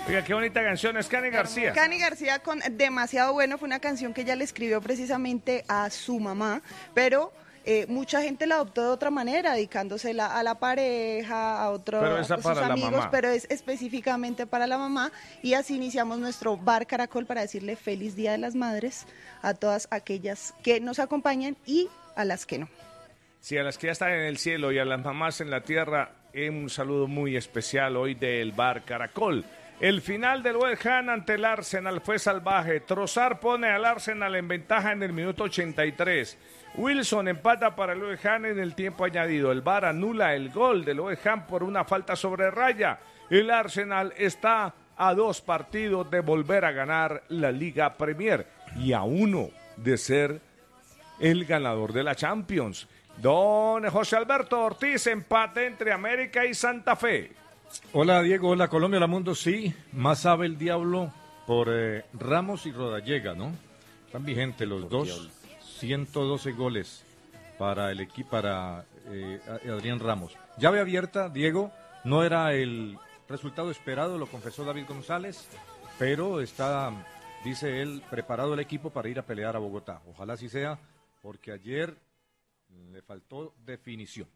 Oiga, qué bonita canción, es Cani García. Cani García con Demasiado Bueno, fue una canción que ella le escribió precisamente a su mamá, pero mucha gente la adoptó de otra manera, dedicándosela a la pareja, a otros sus amigos, pero es específicamente para la mamá, y así iniciamos nuestro Bar Caracol para decirle feliz Día de las Madres a todas aquellas que nos acompañan y a las que no. Sí, a las que ya están en el cielo y a las mamás en la tierra, un saludo muy especial hoy del Bar Caracol. El final del West Ham ante el Arsenal fue salvaje. Trossard pone al Arsenal en ventaja en el minuto 83. Wilson empata para el West Ham en el tiempo añadido. El VAR anula el gol del West Ham por una falta sobre raya. El Arsenal está a 2 partidos de volver a ganar la Liga Premier y a 1 de ser el ganador de la Champions. Don José Alberto Ortiz, empate entre América y Santa Fe. Hola Diego, hola Colombia, hola mundo, sí, más sabe el diablo por Ramos y Rodallega, ¿no? Están vigentes los dos, diablo. 112 goles para el equipo, para Adrián Ramos. Llave abierta, Diego, no era el resultado esperado, lo confesó David González, pero está, dice él, preparado el equipo para ir a pelear a Bogotá. Ojalá así sea, porque ayer le faltó definición.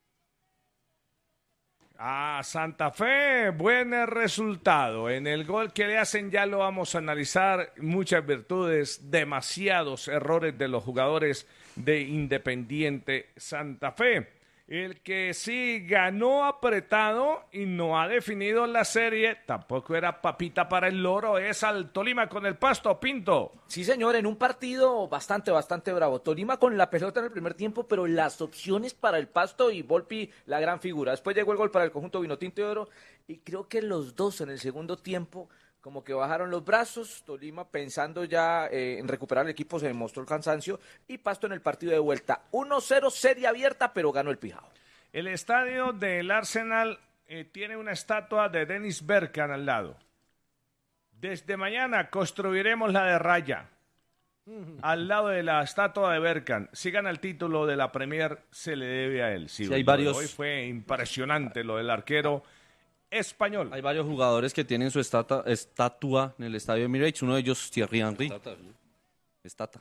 A Santa Fe, buen resultado. En el gol que le hacen ya lo vamos a analizar. Muchas virtudes, demasiados errores de los jugadores de Independiente Santa Fe. El que sí ganó apretado y no ha definido la serie, tampoco era papita para el loro, es al Tolima con el Pasto, Pinto. Sí, señor, en un partido bastante bravo. Tolima con la pelota en el primer tiempo, pero las opciones para el Pasto y Volpi, la gran figura. Después llegó el gol para el conjunto Vinotinto de Oro y creo que los dos en el segundo tiempo como que bajaron los brazos. Tolima pensando ya en recuperar el equipo, se demostró el cansancio, y Pasto en el partido de vuelta. 1-0, serie abierta, pero ganó el Pijao. El estadio del Arsenal tiene una estatua de Dennis Bergkamp al lado. Desde mañana construiremos la de Raya, al lado de la estatua de Bergkamp. Si gana el título de la Premier, se le debe a él. Sí, hay varios. Hoy fue impresionante lo del arquero español. Hay varios jugadores que tienen su estatua en el estadio de Emirates, uno de ellos Thierry Henry. Estatua.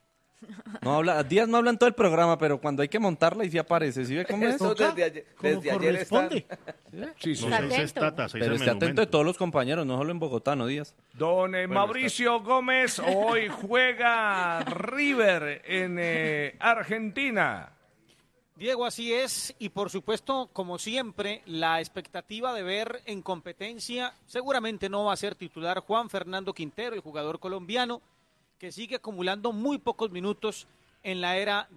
No habla, Díaz no habla en todo el programa, pero cuando hay que montarla y sí aparece, ¿sí ve cómo es? Desde ayer están... Sí, sí. No se dice estatua, se dice pero esté monumento. atento de todos los compañeros, no solo en Bogotá, ¿no, Díaz? Don Mauricio Gómez, hoy juega River en Argentina. Diego, así es, y por supuesto, como siempre, la expectativa de ver en competencia, seguramente no va a ser titular Juan Fernando Quintero, el jugador colombiano, que sigue acumulando muy pocos minutos en la era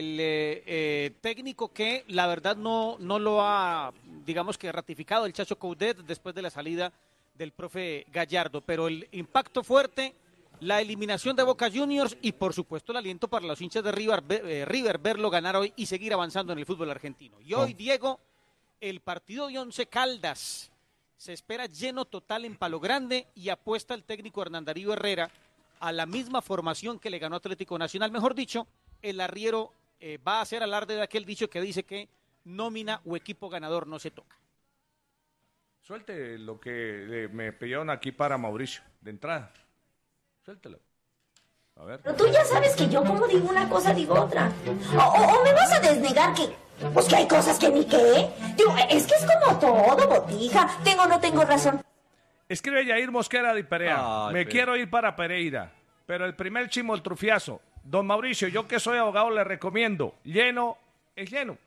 del técnico que la verdad no lo ha, digamos que ratificado el Chacho Coudet después de la salida del profe Gallardo, pero el impacto fuerte, la eliminación de Boca Juniors y por supuesto el aliento para los hinchas de River verlo ganar hoy y seguir avanzando en el fútbol argentino. Y hoy, Diego, el partido de Once Caldas se espera lleno total en Palo Grande y apuesta el técnico Hernán Darío Herrera a la misma formación que le ganó Atlético Nacional. Mejor dicho, el arriero va a hacer alarde de aquel dicho que dice que nómina o equipo ganador no se toca. Suelte lo que me pidieron aquí para Mauricio, de entrada. Suéltelo. A ver. Pero tú ya sabes que yo como digo una cosa, digo otra. O me vas a desnegar que... Pues que hay cosas que ni qué. Digo, es que es como todo, botija. Tengo o no tengo razón. Escribe Yair Mosquera de Perea. Pero... quiero ir para Pereira. Pero el primer chimoltrufiazo. Don Mauricio, yo que soy abogado le recomiendo. Lleno es lleno.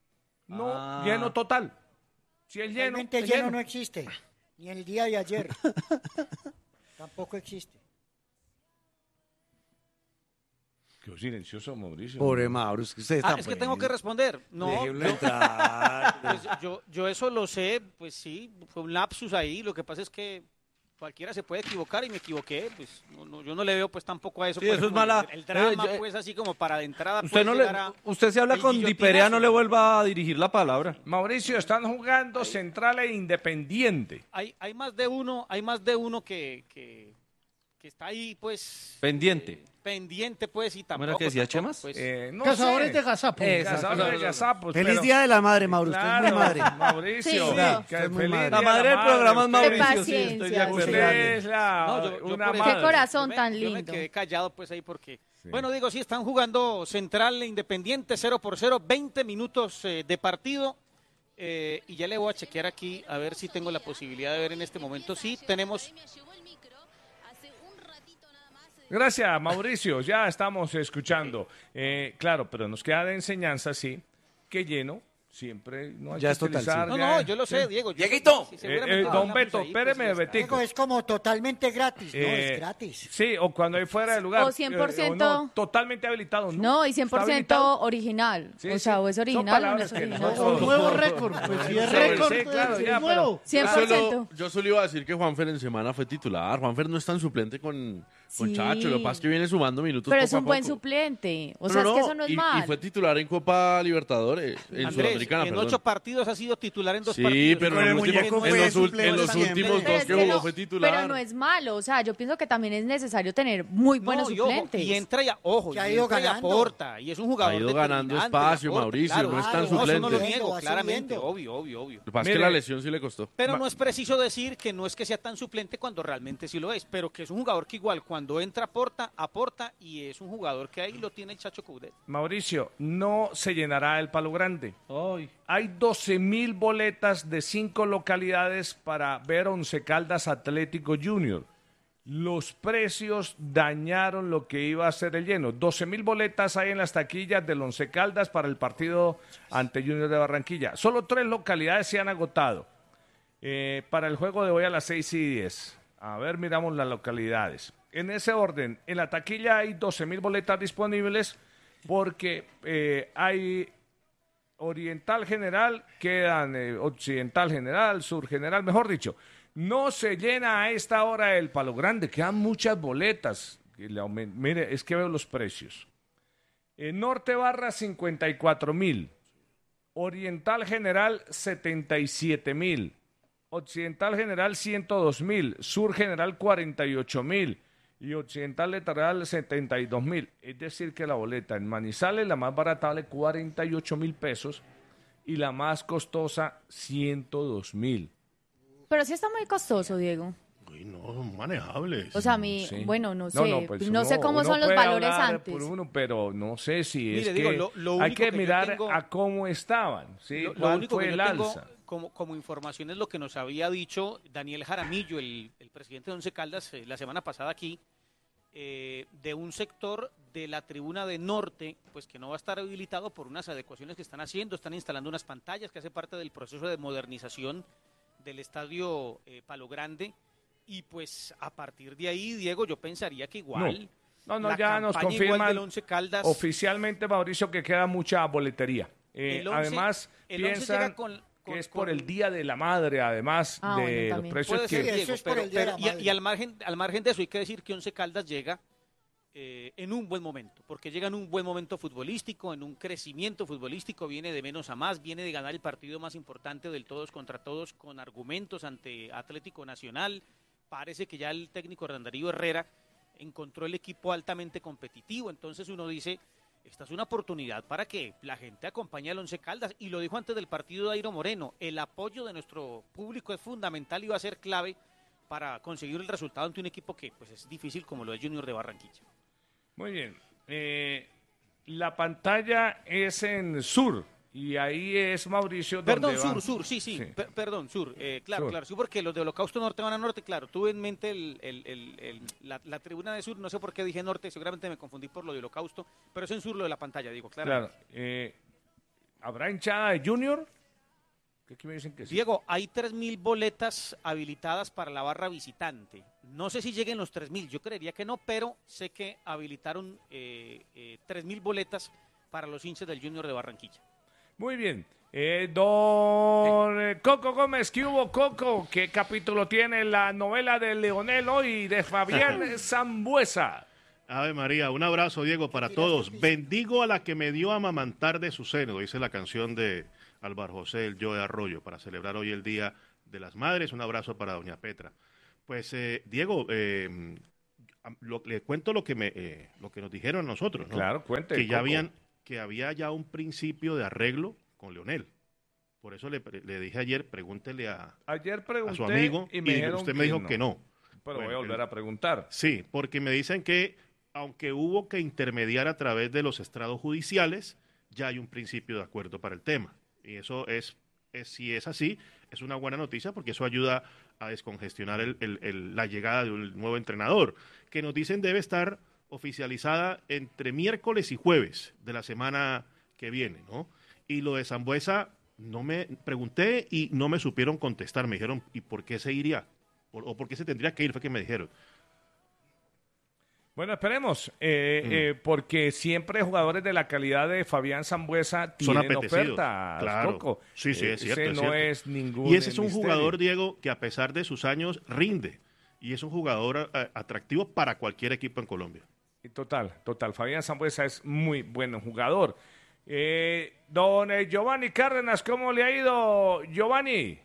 No lleno total. Si es lleno, realmente es lleno no existe. Ni el día de ayer. Tampoco existe. Qué silencioso, Mauricio. Pobre Mauro, es que usted está es que tengo que responder. No, pues yo eso lo sé, pues sí, fue un lapsus ahí. Lo que pasa es que cualquiera se puede equivocar y me equivoqué. Pues yo no le veo pues tampoco a eso. Sí, pues, eso es mala. El drama, pues así como para de entrada. Usted se habla con Di Perea, no le vuelva a dirigir la palabra. Mauricio, están jugando Central e Independiente. Hay más de uno que que está ahí, pues... Pendiente. Pendiente, pues, y tampoco... ¿Cómo era que decía Chemas? Pues, no Cazadores sé. de gazapos. Cazadores de gazapos. Feliz pero- Día de la Madre, Mauro. Usted es Claro, muy madre. Mauricio. Sí. Que Usted es muy feliz madre. día La de madre del programa es usted- Mauricio, sí, paciencia, estoy de acuerdo. Usted es la, No, yo una por eso- madre. Qué corazón Yo tan me lindo. quedé callado, pues, ahí porque... Bueno, digo, sí, están jugando Central e Independiente 0-0, 20 minutos de partido. Y ya le voy a chequear aquí a ver si tengo la posibilidad de ver en este momento. Sí, tenemos... Gracias, Mauricio. Ya estamos escuchando. Claro, pero nos queda de enseñanza, sí, que lleno siempre no hay Ya que es total, utilizar. sí. No, ya- no, yo lo sé, sí. Diego. Dieguito. Sí, seguramente Don hablamos Beto, ahí, pues, espéreme, ya está. Betico. Diego, es como totalmente gratis. No, Eh, es gratis. Sí, o cuando hay fuera de lugar. O 100%. no, totalmente habilitado. No, y ¿Está 100% habilitado? original. Sí, o sea, sí. o es Son original o no palabras es que original. nosotros- Un nuevo récord. Pues si es Sí, récord, sí, claro, es ya, nuevo. 100%. Yo solo iba a decir que Juanfer en semana fue titular. Juanfer no es tan suplente con Sí. Chacho. Lo que pasa es que viene sumando minutos Pero poco es un a buen poco. suplente. O Pero sea, es que eso no es y mal. fue titular en Copa Libertadores, en Andrés, Sudamericana, en perdón. 8 partidos ha sido titular en 2 Sí, partidos. pero Con en, el los últimos- muñeco en fue los, suplente en los siempre. últimos Pero dos es que que jugó no- fue titular. Pero no es malo. O sea, yo pienso que también es necesario tener muy buenos No, y ojo, suplentes. y entra y ojo, Que ha y ido entra y ganando. aporta, y es un jugador Ha ido ganando determinante, espacio, aporta, Mauricio, claro. no es tan No, eso no lo suplente. niego, Va claramente, subiendo. obvio. Lo que pasa es que Mire. la lesión sí le costó. Pero no es preciso decir que no es que sea tan suplente cuando realmente sí lo es, pero que es un jugador que igual cuando entra aporta y es un jugador que ahí lo tiene el Chacho Coudet. Mauricio, no se llenará el Palo Grande. Hay 12,000 boletas de 5 localidades para ver Once Caldas Atlético Junior. Los precios dañaron lo que iba a ser el lleno. 12,000 boletas hay en las taquillas del Once Caldas para el partido ante Junior de Barranquilla. Solo 3 localidades se han agotado. Para el juego de hoy a las 6:10. A ver, miramos las localidades. En ese orden, en la taquilla hay 12,000 boletas disponibles porque hay Oriental General, quedan Occidental General, Sur General, mejor dicho. No se llena a esta hora el Palo Grande, quedan muchas boletas. Mire, es que veo los precios. Norte Barra 54,000, Oriental General 77,000, Occidental General 102,000, Sur General 48,000 y Occidental Litoral 72,000. Es decir que la boleta en Manizales, la más barata, vale 48,000 pesos y la más costosa 102,000. Pero sí está muy costoso, Diego. Uy, no, manejables. O sea, a mí, Sí. bueno, no sé. pues no sé uno- cómo uno son los puede valores hablar antes. por uno, pero no sé si Mire, es digo, que lo hay único que que yo mirar tengo- a cómo estaban, ¿sí? Lo ¿Cuál único fue que el yo tengo alza? como información es lo que nos había dicho Daniel Jaramillo, el presidente de Once Caldas, la semana pasada aquí, de un sector de la tribuna de norte, pues que no va a estar habilitado por unas adecuaciones que están haciendo, están instalando unas pantallas que hace parte del proceso de modernización del estadio Palo Grande, y pues a partir de ahí, Diego, yo pensaría que igual... No, la ya nos campaña igual confirman del Once Caldas, oficialmente, Mauricio, que queda mucha boletería. El Once- Además, el Once piensan llega con- que es por con- el Día de la Madre, además Ah, de bueno, los también. precios puede que... ser, Sí, eso Diego, es por el Día de la Madre. y al margen de eso, hay que decir que Once Caldas llega en un buen momento, porque llega en un buen momento futbolístico, en un crecimiento futbolístico, viene de menos a más, viene de ganar el partido más importante del todos contra todos con argumentos ante Atlético Nacional. Parece que ya el técnico Hernán Herrera encontró el equipo altamente competitivo, entonces uno dice, esta es una oportunidad para que la gente acompañe al Once Caldas, y lo dijo antes del partido Dairo Moreno, el apoyo de nuestro público es fundamental y va a ser clave para conseguir el resultado ante un equipo que pues es difícil como lo es Junior de Barranquilla. Muy bien. La pantalla es en Sur y ahí es Mauricio donde Perdón, va. sur, sí. Perdón, sur. Claro, Sur. claro, sí, porque los de Holocausto Norte van a norte, claro. Tuve en mente la tribuna de sur, no sé por qué dije norte, seguramente me confundí por lo de Holocausto, pero es en sur lo de la pantalla, digo, claro. Claro. ¿Habrá hinchada de Junior? ¿Qué aquí me dicen que sí? Diego, hay 3,000 boletas habilitadas para la barra visitante. No sé si lleguen los 3,000, yo creería que no, pero sé que habilitaron 3,000 boletas para los hinchas del Junior de Barranquilla. Muy bien. Don Coco Gómez, ¿qué hubo, Coco? ¿Qué capítulo tiene la novela de Leonel hoy de Fabián Zambuesa? Ave María, un abrazo, Diego, para todos. Bendigo a la que me dio a amamantar de su seno, dice la canción de Álvaro José, el Joe Arroyo, para celebrar hoy el Día de las Madres. Un abrazo para doña Petra. Pues, Diego, Le cuento lo que nos dijeron a nosotros, ¿no? Claro, cuente. Que había ya un principio de arreglo con Leonel. Por eso le dije ayer, pregúntele a su amigo, y usted me dijo que no. Pero voy a volver a preguntar. Sí, porque me dicen que aunque hubo que intermediar a través de los estrados judiciales, ya hay un principio de acuerdo para el tema. Y eso si es así, es una buena noticia porque eso ayuda a descongestionar la llegada de un nuevo entrenador, que nos dicen debe estar oficializada entre miércoles y jueves de la semana que viene, ¿no? Y lo de Sambueza, no me pregunté y no me supieron contestar. Me dijeron, ¿y por qué se iría? ¿O por qué se tendría que ir? Fue que me dijeron. Bueno, esperemos, porque siempre jugadores de la calidad de Fabián Sambueza tienen oferta. Claro. Coco. Sí, es cierto. Ese no es ningún Y ese es un misterio. jugador, Diego, que a pesar de sus años rinde. Y es un jugador atractivo para cualquier equipo en Colombia. Total. Fabián Sambueza es muy buen jugador. Don Giovanni Cárdenas, ¿cómo le ha ido, Giovanni?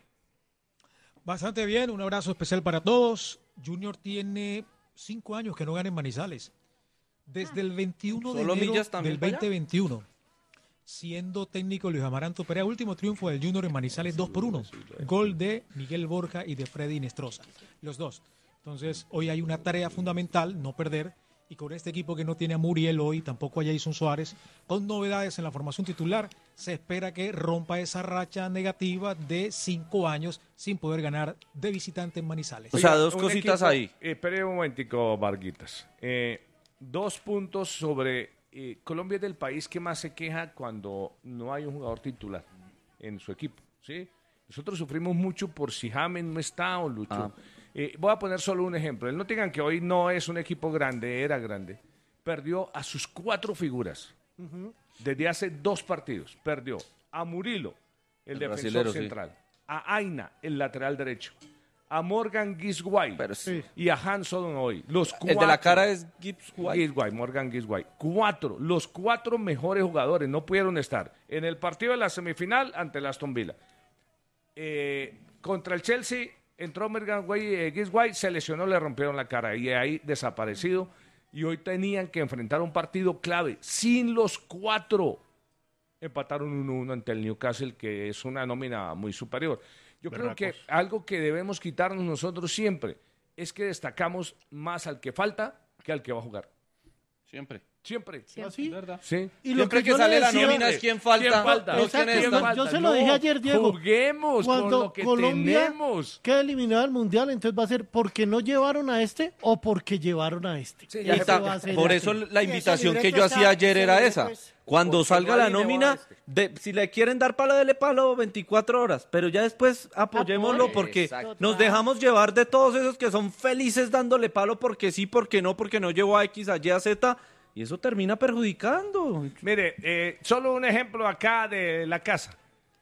Bastante bien, un abrazo especial para todos. Junior tiene 5 años que no gana en Manizales. Desde el 21 de enero del 2021. Siendo técnico Luis Amaranto Perea, último triunfo del Junior en Manizales 2-1. Gol de Miguel Borja y de Freddy Inestrosa. Los dos. Entonces, hoy hay una tarea fundamental, no perder. Y con este equipo que no tiene a Muriel hoy, tampoco a Jason Suárez, con novedades en la formación titular, se espera que rompa esa racha negativa de 5 años sin poder ganar de visitante en Manizales. O sea, dos cositas ahí. Espere un momentico, Varguitas. 2 puntos sobre... Colombia es del país que más se queja cuando no hay un jugador titular en su equipo, ¿sí? Nosotros sufrimos mucho por si James no está o Lucho. Voy a poner solo un ejemplo. El Nottingham, que hoy no es un equipo grande, era grande, perdió a sus 4 figuras. Desde hace 2 partidos. Perdió a Murilo, el defensor central, sí. A Aina, el lateral derecho, a Morgan Gisguay y a Hanson hoy. El de la cara es Morgan Gisguay. 4, los 4 mejores jugadores no pudieron estar en el partido de la semifinal ante el Aston Villa. Contra el Chelsea entró Morgan Gisguay, se lesionó, le rompieron la cara y ahí desaparecido. Y hoy tenían que enfrentar un partido clave sin los 4. Empataron 1-1 ante el Newcastle, que es una nómina muy superior. Yo creo que algo que debemos quitarnos nosotros siempre es que destacamos más al que falta que al que va a jugar. Siempre. ¿Así? ¿Verdad? Sí. Y siempre que sale la nómina es quién falta. Yo se lo dije ayer, Diego. Juguemos con lo que Colombia tenemos. queda eliminado del Mundial, entonces va a ser porque no llevaron a este o porque llevaron a este. Sí, por eso la invitación que yo hacía ayer era esa. Cuando salga la nómina, si le quieren dar palo, dele palo 24 horas. Pero ya después apoyémoslo porque nos dejamos llevar de todos esos que son felices dándole palo porque sí, porque no llevó a X, a Y, a Z. Y eso termina perjudicando. Mire, solo un ejemplo acá de la casa.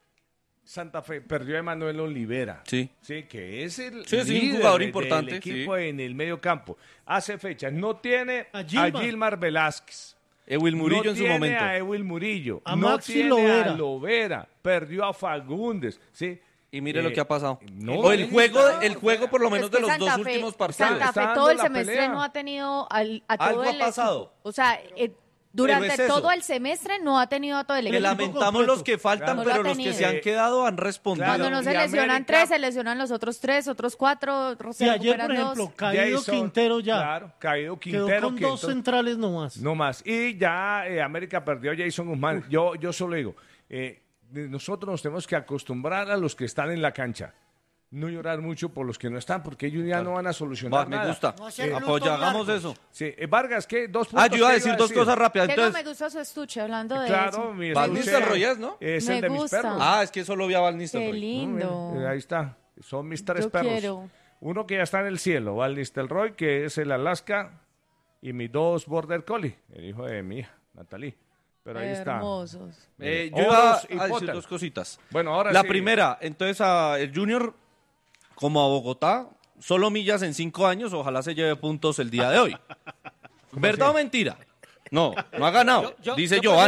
Santa Fe perdió a Emanuel Olivera. Sí, que es el un jugador importante del equipo en el medio campo. Hace fecha. No tiene a Gilmar Velázquez. Ewil Murillo en su momento. No tiene a Ewil Murillo. A no Maxi tiene a Lovera. Perdió a Fagundes. ¿Sí? Y mire lo que ha pasado. El juego por lo menos de los 2 últimos partidos. Santa Fe todo el semestre no ha tenido a todo algo ha pasado. O sea, durante todo el semestre no ha tenido a todo el equipo. Le lamentamos los que faltan, pero los que se han quedado han respondido. Cuando no se lesionan 3, se lesionan los otros 3, otros 4, y ayer, por ejemplo, caído Quintero ya. Claro, caído Quintero. Quedó con 2 centrales nomás. No más. Y ya América perdió a Jason Guzmán. Yo solo digo, nosotros nos tenemos que acostumbrar a los que están en la cancha. No llorar mucho por los que no están, porque ellos ya no van a solucionar nada. Me gusta. Hagamos eso. Sí. Vargas, ¿qué? 2 puntos. Yo iba a decir 2 cosas rápidas. Entonces... me gustó su estuche, hablando de eso. Mi Van Nistelrooy, ¿no? Es el de mis perros. Es que solo vi a Van Nistelrooy. Qué lindo. Ahí está. Son mis 3 perros. Quiero. Uno que ya está en el cielo, Van Nistelrooy, que es el Alaska, y mis 2 Border Collie, el hijo de mi hija, Natalie. Pero ahí está. Hermosos. Yo iba a decir 2 cositas. Bueno, ahora la primera, entonces el Junior, como a Bogotá, solo millas en 5 años, ojalá se lleve puntos el día de hoy. ¿Verdad o mentira? No ha ganado, dice Giovanni.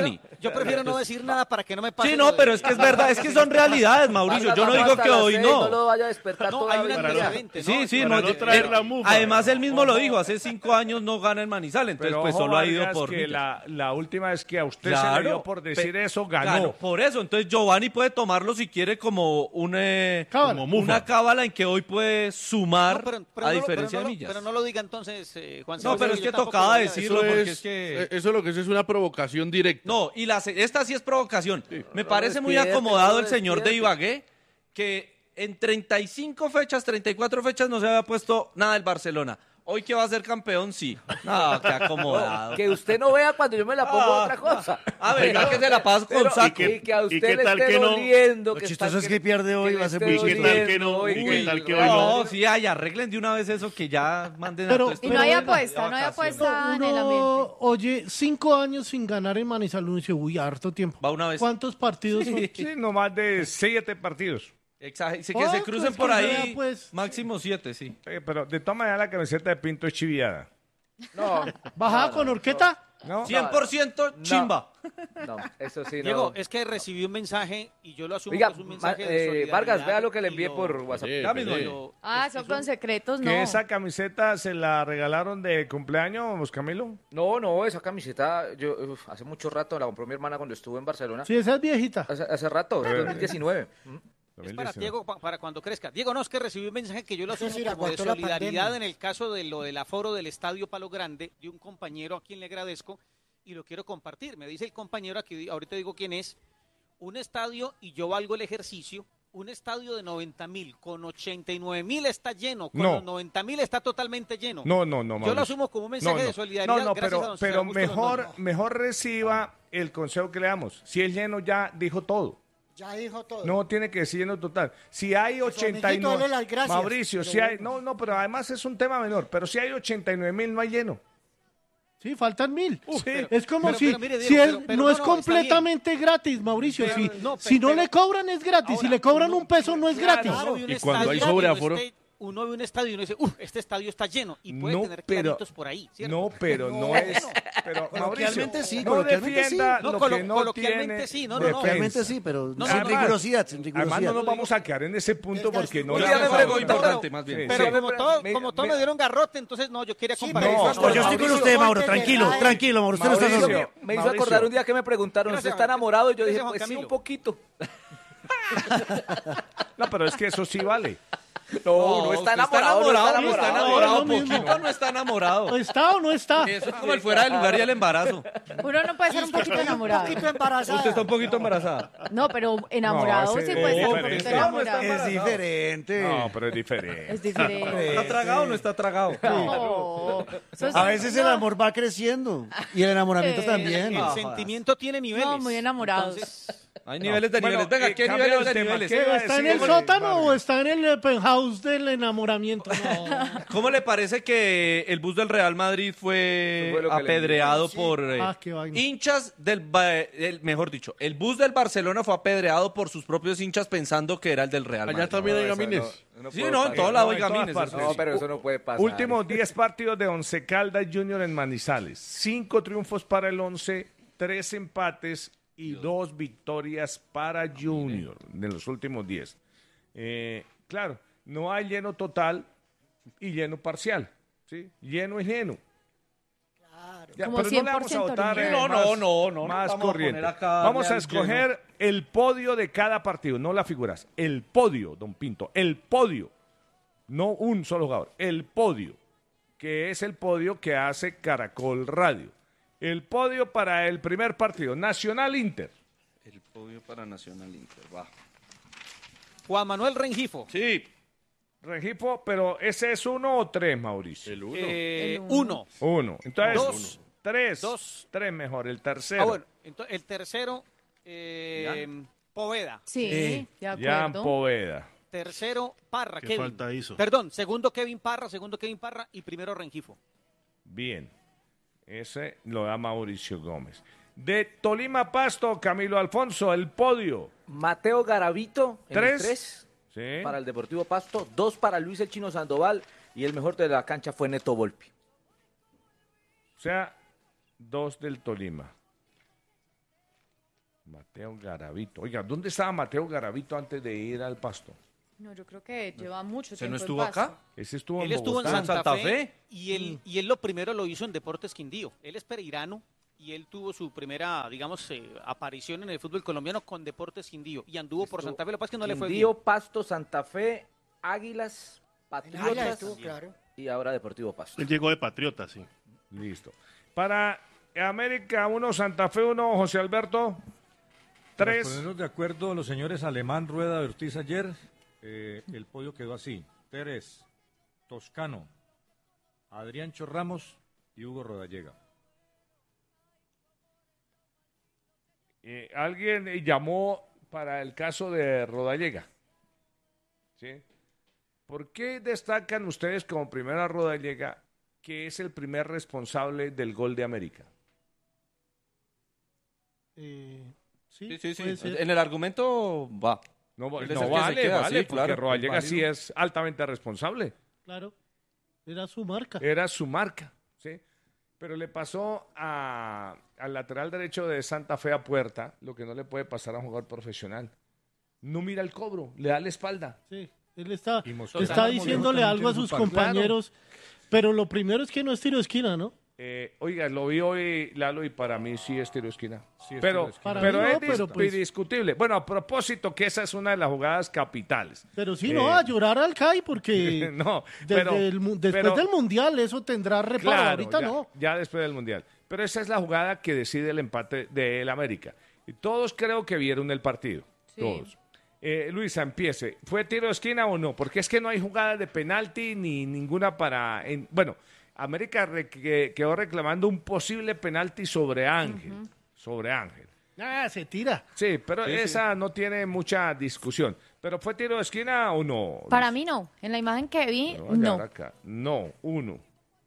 Yo prefiero no decir nada para que no me pase. Sí, no, pero es que es verdad, es que son realidades, Mauricio. Yo no digo que hoy no. No lo vaya a despertar todavía. Sí, no traer la mufa. Además, él mismo lo dijo, hace 5 años no gana el Manizales, entonces pero pues solo ha ido por... que la última vez que a usted se le dio por decir eso, ganó. Claro, por eso, entonces Giovanni puede tomarlo si quiere como una cábala en que hoy puede sumar a diferencia de Millas. Pero no lo diga entonces, Juan Sebastián. No, pero es que tocaba decirlo porque es que... Eso lo que es una provocación directa. No, y esta sí es provocación. Sí. Me parece muy acomodado el señor de Ibagué, que en 35 fechas, 34 fechas no se había puesto nada del Barcelona. Hoy que va a ser campeón, sí. No, qué acomodado. Que usted no vea cuando yo me la pongo otra cosa. A ver, que se la pasa con saco. Y que a usted le esté doliendo. Lo chistoso es que pierde hoy, va a ser muy chistoso. ¿Y qué tal que no? ¿Y qué tal que hoy no? No, sí, arreglen de una vez eso que ya manden a y no hay apuesta, no hay apuesta en el ambiente. Oye, 5 años sin ganar en Manizales, uy, harto tiempo. Va una vez. ¿Cuántos partidos son? Sí, no más de 7 partidos. Exacto, que se crucen por ahí, pues, máximo 7, sí. Pero de todas maneras la camiseta de Pinto es chiviada. No. ¿Bajada con horqueta? No. 100% chimba. No, eso sí no. Diego, es que recibí un mensaje y yo lo asumo que es un mensaje de solidaridad. Vargas, vea lo que le envié por WhatsApp. Son con secretos, no. ¿Que esa camiseta se la regalaron de cumpleaños, Camilo? No, esa camiseta, yo hace mucho rato la compró mi hermana cuando estuvo en Barcelona. Sí, esa es viejita. Hace rato, 2019. Es para Diego, para cuando crezca. Diego, no, es que recibí un mensaje que yo lo asumo como de solidaridad en el caso de lo del aforo del Estadio Palo Grande, de un compañero a quien le agradezco y lo quiero compartir. Me dice el compañero, aquí ahorita digo quién es, un estadio, y yo valgo el ejercicio, un estadio de 90,000, con 89,000 está lleno, con los 90,000 está totalmente lleno. No. Yo lo asumo como un mensaje de solidaridad. Pero mejor reciba el consejo que le damos. Si es lleno, ya dijo todo. Ya dijo todo. No tiene que decir lleno total. Si hay 89, Mauricio, si hay, pero además es un tema menor, pero si hay 89,000 no hay lleno. Sí, faltan 1,000. Sí. Es como si no es completamente gratis, Mauricio. Si no le cobran es gratis, ahora, si le cobran $1 no es gratis. Y cuando hay sobreaforo... Uno ve un estadio y uno dice, este estadio está lleno, y puede tener claritos por ahí, ¿cierto? No, pero no es... Pero coloquialmente sí, no defienda lo que no coloquialmente tiene sí, coloquialmente sí, pero sin rigurosidad, Además no nos vamos a quedar en ese punto porque no le damos algo importante, más bien. Pero como todos me dieron garrote, entonces no, yo quería compartir. Yo estoy con usted, Mauro, tranquilo, Mauro, usted no está solo. Me hizo acordar un día que me preguntaron, ¿usted está enamorado? Y yo dije, pues sí, un poquito. No, pero es que eso sí vale. No está enamorado. Poquito no está enamorado. ¿Está o no está? Eso es como el fuera del lugar y el embarazo. Uno no puede ser un poquito enamorado. Un poquito embarazada. Usted está un poquito embarazada. No, pero enamorado sí puede ser un poquito enamorado. Es diferente. No, pero es diferente. Es diferente. ¿Está tragado o no está tragado? No. A veces el amor va creciendo y el enamoramiento también. El sentimiento tiene niveles. No, muy enamorados. Hay niveles de niveles. Venga, ¿qué niveles de niveles? ¿Está en el sótano o está en el penthouse del enamoramiento? No. ¿Cómo le parece que el bus del Real Madrid fue apedreado por hinchas mejor dicho, el bus del Barcelona fue apedreado por sus propios hinchas pensando que era el del Real Madrid? Allá también hay gamines. Sí, no, en todos lados hay gamines. No, pero eso no puede pasar. Últimos 10 partidos de Once Caldas Junior en Manizales. 5 triunfos para el Once, 3 empates y 2 victorias para Junior de los últimos 10. Claro, no hay lleno total y lleno parcial, ¿sí? Lleno es lleno. Claro. Ya, Como pero 100% no le vamos a votar no, más vamos corriente. Vamos a escoger el podio de cada partido, no las figuras. El podio, don Pinto, el podio. No un solo jugador, el podio, que es el podio que hace Caracol Radio. El podio para el primer partido, Nacional Inter. El podio para Nacional Inter, va. Juan Manuel Rengifo. Sí, Rengifo, pero ¿ese es 1 o 3, Mauricio? El 1. 1. Entonces, 2. 3 mejor. El tercero. Bueno, entonces, el tercero, Poveda. Sí, de acuerdo. Jan Poveda. Tercero, Parra. ¿Qué Kevin. falta hizo? Perdón, segundo Kevin Parra y primero Rengifo. Bien. Ese lo da Mauricio Gómez. De Tolima Pasto, Camilo Alfonso, el podio. Mateo Garavito, 3. Sí. Para el Deportivo Pasto, 2 para Luis el Chino Sandoval y el mejor de la cancha fue Neto Volpi. O sea, 2 del Tolima. Mateo Garavito. Oiga, ¿dónde estaba Mateo Garavito antes de ir al Pasto? No, yo creo que lleva mucho tiempo. ¿No estuvo acá? Ese estuvo él en estuvo en Bogotá. Santa Fe y él lo primero lo hizo en Deportes Quindío. Él es pereirano y él tuvo su primera, digamos, aparición en el fútbol colombiano con Deportes Quindío y anduvo por Santa Fe. Lo que pasa es que no le fue bien. Quindío, Pasto, Santa Fe, Águilas, Patriotas estuvo, claro. y ahora Deportivo Pasto. Él llegó de Patriota, sí. Listo. Para América 1, Santa Fe 1, José Alberto 3. Para ponernos de acuerdo los señores Alemán, Rueda y Ortiz ayer, el podio quedó así: Teres, Toscano, Adriancho Ramos y Hugo Rodallega. Alguien llamó para el caso de Rodallega. ¿Sí? ¿Por qué destacan ustedes como primera Rodallega, que es el primer responsable del gol de América? Sí. En el argumento va. No, Él no es el que vale, se queda, vale, sí, porque claro, Rodallega es sí es altamente responsable. Claro, era su marca. Era su marca, ¿sí? Pero le pasó al lateral derecho de Santa Fe a Puerta lo que no le puede pasar a un jugador profesional. No mira el cobro, le da la espalda. Sí, él está Mostró diciéndole algo a sus compañeros, pero lo primero es que no es tiro de esquina, ¿no? Oiga, lo vi hoy, Lalo, y para mí sí es tiro de esquina. Sí es pero tiro de esquina. pero es pues- indiscutible. Bueno, a propósito que esa es una de las jugadas capitales. Pero sí, no, a llorar al CAI porque no, después del Mundial eso tendrá reparo, claro, ahorita ya, no. Ya después del Mundial. Pero esa es la jugada que decide el empate del América. Y todos creo que vieron el partido. Sí. Todos. Luisa, empiece. ¿Fue tiro de esquina o no? Porque es que no hay jugada de penalti ni ninguna para... bueno, América quedó reclamando un posible penalti sobre Ángel. Sobre Ángel. Se tira. Sí, pero esa no tiene mucha discusión. ¿Pero fue tiro de esquina o no? Para mí no. En la imagen que vi, no. No, 1.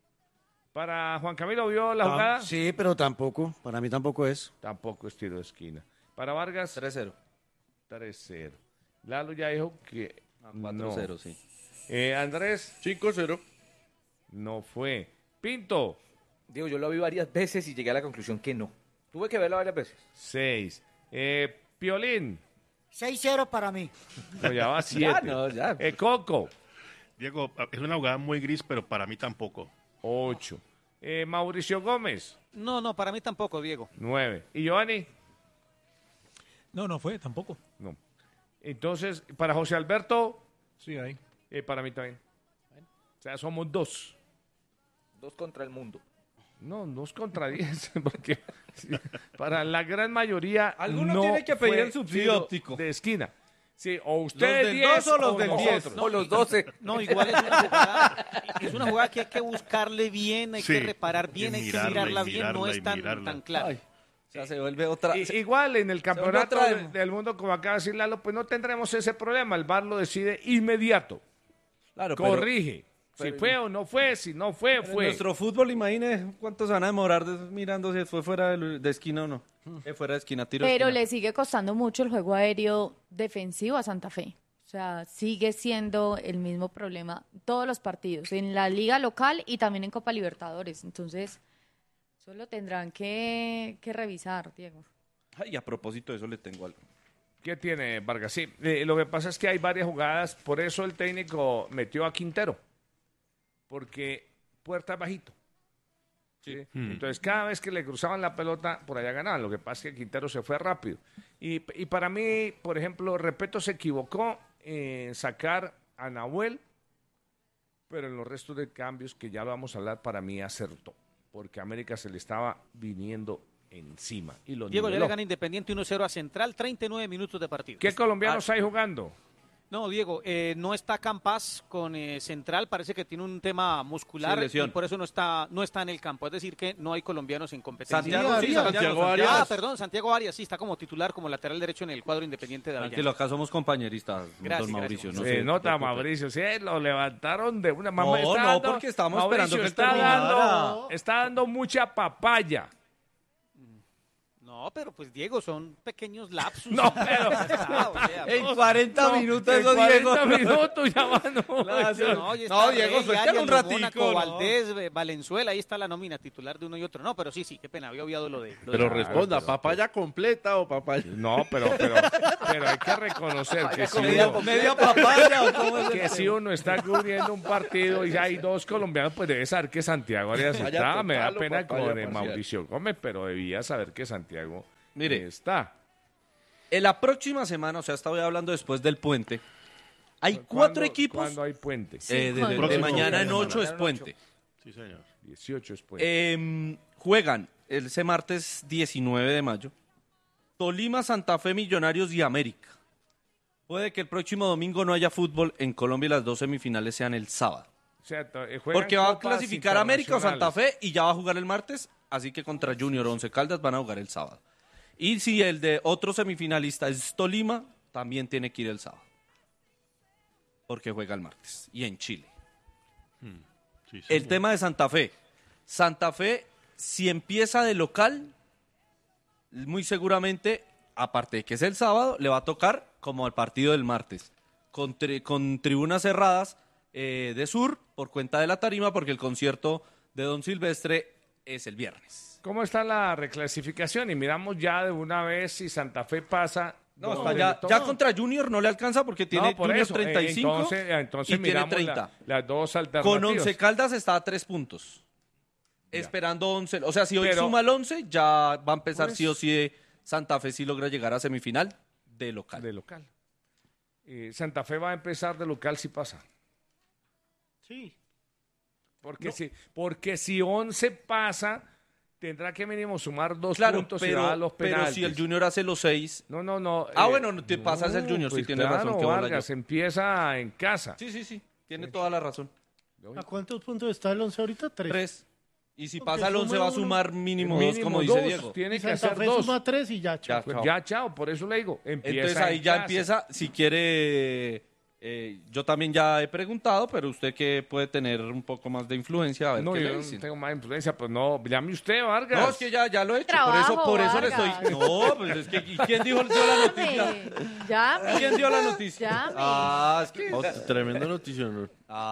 ¿Para Juan Camilo vio la jugada? Sí, pero tampoco. Para mí tampoco es. Tampoco es tiro de esquina. ¿Para Vargas? 3-0. 3-0. Lalo ya dijo que 4-0, no. sí. Andrés. 5-0. No fue. Pinto. Digo, yo lo vi varias veces y llegué a la conclusión que no. Tuve que verlo varias veces. 6. Piolín. 6-0 para mí. No, ya va 7. Ya. Coco. Diego, es una jugada muy gris, pero para mí tampoco. 8. Mauricio Gómez. No, para mí tampoco, Diego. 9. ¿Y Giovanni? No fue, tampoco. No. Entonces, para José Alberto. Sí, ahí. Para mí también. O sea, somos 2. 2 contra el mundo. No, 2 contra 10, porque para la gran mayoría Alguno no tiene que pedir fue el subsidio tiro óptico. de esquina. Sí, o ustedes ¿Los del 10 2 o los del 10? nosotros. O los 12. No, igual es una jugada que hay que buscarle bien, hay que reparar bien, hay que mirarla bien, no es tan clara. O sea, se vuelve otra... Igual en el campeonato otra demo. del mundo, como acaba de decir Lalo, pues no tendremos ese problema. El VAR lo decide inmediato. Claro, corrige. Si fue o no fue, si no fue, fue. En nuestro fútbol, imagine cuántos van a demorar mirando si fue fuera de esquina o no. Fuera de esquina, tiro de Pero esquina. le sigue costando mucho el juego aéreo defensivo a Santa Fe. O sea, sigue siendo el mismo problema todos los partidos, en la liga local y también en Copa Libertadores. Entonces, eso lo tendrán que revisar, Diego. Ay, a propósito de eso le tengo algo. ¿Qué tiene Vargas? Sí, lo que pasa es que hay varias jugadas, por eso el técnico metió a Quintero, porque Puerta es bajito. ¿Sí? Entonces, cada vez que le cruzaban la pelota, por allá ganaban. Lo que pasa es que Quintero se fue rápido. Y para mí, por ejemplo, Repeto se equivocó en sacar a Nahuel, pero en los restos de cambios, que ya lo vamos a hablar, para mí acertó, porque a América se le estaba viniendo encima. Y lo Diego niveló. le gana Independiente 1-0 a Central, 39 minutos de partido. ¿Qué colombianos hay jugando? No, Diego, no está Campas con Central, parece que tiene un tema muscular y por eso no está en el campo. Es decir, que no hay colombianos en competencia. Santiago Arias. Santiago Arias, sí, está como titular, como lateral derecho en el cuadro Independiente de Avellaneda. Tranquilo, acá somos compañeristas, don Mauricio. No se nota, Mauricio, sí, lo levantaron de una mamá. Porque estábamos esperando que él está dando mucha papaya. No, pero pues Diego, son pequeños lapsus. No, pero en 40 minutos en eso, 40 Diego. minutos ya va, No, Diego, suéltalo un ratico. Mónaco, Valdés, Valenzuela, ahí está la nómina titular de uno y otro. No, pero sí, qué pena, había obviado lo de... Pero responda, ¿papaya completa o papaya? No, pero hay que reconocer que si media papaya o cómo es que si uno está cubriendo un partido y hay dos colombianos, pues debe saber que Santiago Arias está. Me da pena con Mauricio Gómez, pero debía saber que Santiago está. En la próxima semana, o sea, estaba hablando después del puente, hay 4 equipos. ¿Cuándo hay puente? De mañana en 8 es puente. Sí, señor. 18 es puente. Juegan ese martes 19 de mayo Tolima, Santa Fe, Millonarios y América. Puede que el próximo domingo no haya fútbol en Colombia y las 2 semifinales sean el sábado. O sea, porque va a clasificar América o Santa Fe y ya va a jugar el martes, así que contra Junior o Once Caldas van a jugar el sábado. Y si el de otro semifinalista es Tolima, también tiene que ir el sábado. Porque juega el martes y en Chile. Sí, el tema de Santa Fe. Santa Fe, si empieza de local, muy seguramente, aparte de que es el sábado, le va a tocar como al partido del martes, con tribunas cerradas de sur por cuenta de la tarima, porque el concierto de Don Silvestre es el viernes. ¿Cómo está la reclasificación? Y miramos ya de una vez si Santa Fe pasa. No, ya contra Junior no le alcanza porque tiene Junior 35 entonces y tiene 30. Las dos alternativas. Con 11 Caldas está a 3 puntos. Ya. Esperando 11. O sea, si hoy suma el 11, ya va a empezar sí o sí Santa Fe si logra llegar a semifinal de local. Santa Fe va a empezar de local si pasa. Sí. Porque si 11 pasa, tendrá que mínimo sumar 2 puntos y va a los penaltis. Pero si el Junior hace los 6... No. Bueno, te pasas el Junior, pues sí tiene claro, razón. Que Vargas empieza en casa. Sí. Tiene toda la razón. ¿A cuántos puntos está el 11 ahorita? 3. Y si pasa el 11 va a sumar mínimo 2, como dice Diego. Tiene que Santa hacer Fe 2. suma 3 y ya, chao. Ya, chao, por eso le digo. Entonces ahí ya empieza, si quiere... yo también ya he preguntado, pero usted que puede tener un poco más de influencia, a ver qué le dicen. No tengo más influencia, pues no, llame usted, Vargas. No, es que ya lo he hecho, por eso le estoy... No, pues es que ¿quién dio la noticia? ¿Quién dio la noticia? Es que... tremenda noticia, ¿no?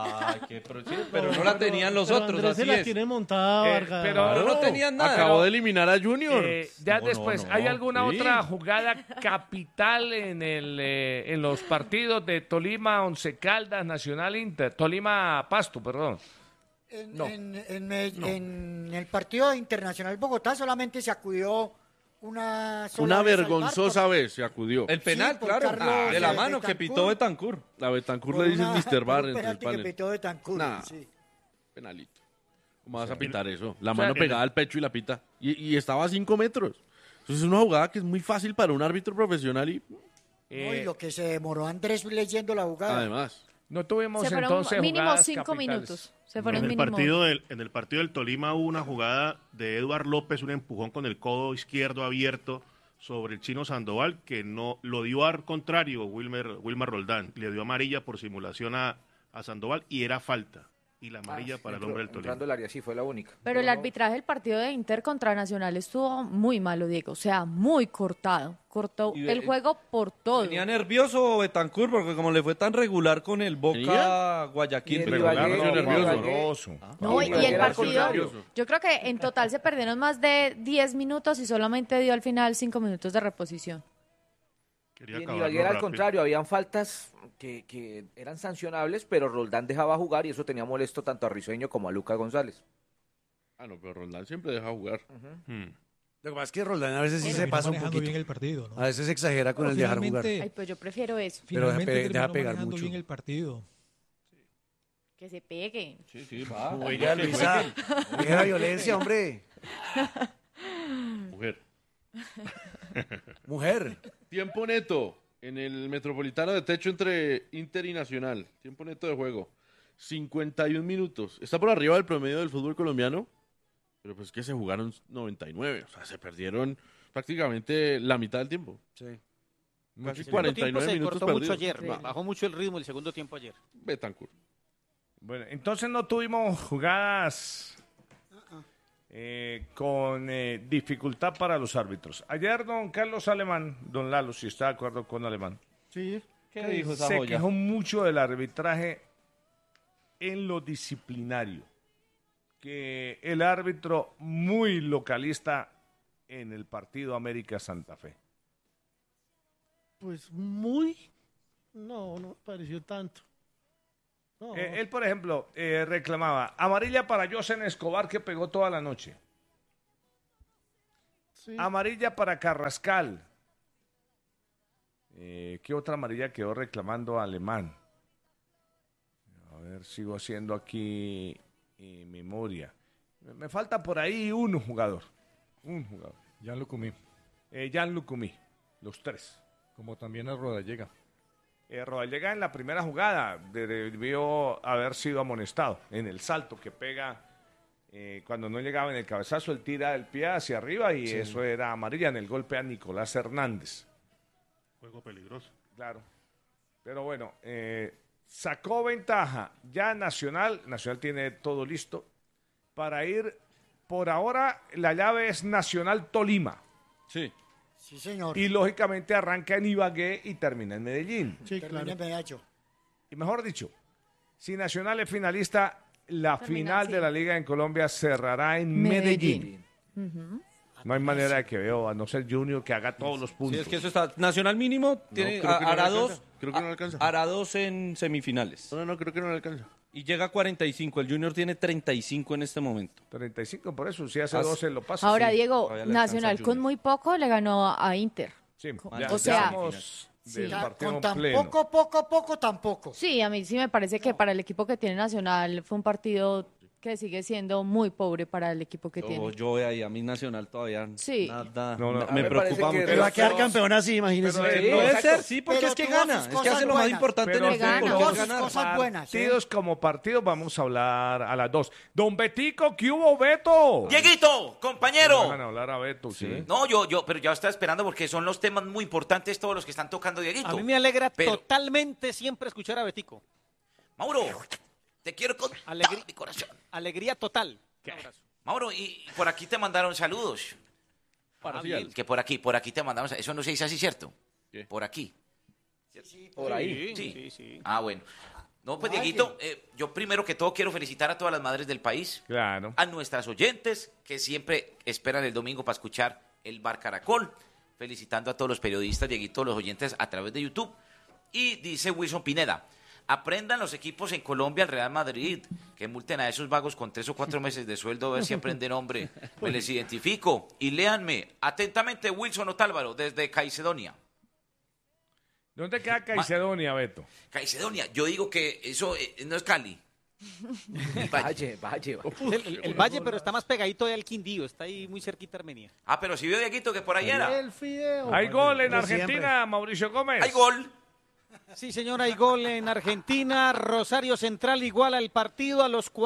Pero no la tenían los otros, Andrés así se la es. tiene montada, Vargas. Pero no tenían nada. Acabó de eliminar a Junior. Ya después, ¿hay alguna otra jugada capital en los partidos de Tolima, Once Caldas, Nacional Inter? Tolima, Pasto, perdón. En el partido de Internacional Bogotá solamente se acudió una vergonzosa vez se acudió. El penal, claro, de la mano que pitó Betancur. A Betancur le dicen Mr. Bar entre el panel. Que pitó Betancur, sí. Penalito. ¿Cómo vas a pitar eso? La mano pegada al pecho y la pita. Y estaba a 5 metros. Entonces es una jugada que es muy fácil para un árbitro profesional y... y lo que se demoró Andrés leyendo la jugada. Además. No tuvimos se entonces mínimo 5 capitales. minutos. En el partido del Tolima hubo una jugada de Eduard López, un empujón con el codo izquierdo abierto sobre el Chino Sandoval, que no lo dio al contrario Wilmar Roldán. Le dio amarilla por simulación a Sandoval y era falta. Y la amarilla para el hombre del Tolima. Entrando el área, sí, fue la única. Pero el arbitraje del partido de Inter contra Nacional estuvo muy malo, Diego. O sea, muy cortado. Cortó el juego por todo. Tenía nervioso Betancur porque como le fue tan regular con el Boca Guayaquil. Nervioso. No, y el partido, yo creo que en total se perdieron más de 10 minutos y solamente dio al final 5 minutos de reposición. Y en Ibagué al contrario, habían faltas que eran sancionables, pero Roldán dejaba jugar y eso tenía molesto tanto a Risueño como a Lucas González. No, pero Roldán siempre deja jugar. Lo que pasa es que Roldán a veces sí se pasa un poquito. Bien el partido, ¿no? A veces exagera con el dejar jugar. Ay, pues yo prefiero eso. Pero deja pegar mucho. bien el partido. Que se pegue. Sí, va. Oiga, Luisa, deja la violencia, hombre. Mujer. Tiempo neto en el Metropolitano de techo entre Inter y Nacional. Tiempo neto de juego. 51 minutos. Está por arriba del promedio del fútbol colombiano, pero pues que se jugaron 99. O sea, se perdieron prácticamente la mitad del tiempo. Sí. Casi 49 minutos cortó perdidos. mucho ayer. Sí. Bajó mucho el ritmo el segundo tiempo ayer. Betancur. Bueno, entonces no tuvimos jugadas con dificultad para los árbitros. Ayer don Carlos Alemán, don Lalo, si está de acuerdo con Alemán, sí. ¿Qué dijo esa se joya? quejó mucho del arbitraje en lo disciplinario, que el árbitro muy localista en el partido América Santa Fe. Pues no me pareció tanto. No. Él, por ejemplo, reclamaba amarilla para Josen Escobar, que pegó toda la noche. Sí. Amarilla para Carrascal. ¿Qué otra amarilla quedó reclamando Alemán? A ver, sigo haciendo aquí memoria. Me falta por ahí un jugador. Jan Lucumí. Jan Lucumí, los tres. Como también a Rodallega. Rodallega en la primera jugada debió haber sido amonestado en el salto que pega cuando no llegaba en el cabezazo, él tira el pie hacia arriba y sí, eso era amarilla en el golpe a Nicolás Hernández. Juego peligroso. Claro. Pero bueno, sacó ventaja ya Nacional tiene todo listo para ir, por ahora la llave es Nacional Tolima. Sí. Sí, señor. Y lógicamente arranca en Ibagué y termina en Medellín. Sí, claro. Y mejor dicho, si Nacional es finalista, la final de la Liga en Colombia cerrará en Medellín. No hay manera de que veo, a no ser Junior, que haga todos los puntos. Sí, es que eso está. Nacional mínimo tiene, hará dos. Creo que no alcanza. Hará dos en semifinales. No, creo que no le alcanza. Y llega a 45. El Junior tiene 35 en este momento. 35, por eso, si hace 12 lo pasa. Ahora, sí. Diego, Nacional con muy poco le ganó a Inter. Sí, o sea, con tan poco, tampoco. Sí, a mí sí me parece que para el equipo que tiene Nacional fue un partido que sigue siendo muy pobre para el equipo que tiene. Yo ahí a mí Nacional todavía nada. Me preocupa mucho. Pero va a quedar campeón así, imagínese. Puede ser, sí, porque es que gana. Es que hace lo más importante en el fútbol, que es ganar. Cosas buenas. Partidos como partidos, vamos a hablar a las 2. Don Betico, ¿qué hubo, Beto? Dieguito, compañero. Dejan hablar a Beto, sí. No, pero ya está esperando porque son los temas muy importantes todos los que están tocando, Dieguito. A mí me alegra totalmente siempre escuchar a Betico. Mauro, te quiero con mi corazón. Alegría total. Mauro, y por aquí te mandaron saludos. Que por aquí te mandaron. Eso no se dice así, ¿cierto? ¿Qué? Por aquí. Sí, por ahí. Sí. Ah, bueno. No, pues Dieguito, yo primero que todo quiero felicitar a todas las madres del país. Claro. A nuestras oyentes que siempre esperan el domingo para escuchar el Bar Caracol. Felicitando a todos los periodistas, Dieguito, los oyentes a través de YouTube. Y dice Wilson Pineda: aprendan los equipos en Colombia al Real Madrid, que multen a esos vagos con 3 o 4 meses de sueldo, a ver si aprenden, hombre. Me les identifico. Y léanme atentamente, Wilson Otálvaro, desde Caicedonia. ¿Dónde queda Caicedonia, Beto? Caicedonia, yo digo que eso no es Cali. Valle. El Valle, pero está más pegadito al Quindío, está ahí muy cerquita Armenia. Ah, pero si vio Dieguito que por ahí era. El fideo. Hay gol en Argentina, Mauricio Gómez. Hay gol. Sí, señor, hay gol en Argentina. Rosario Central iguala el partido a los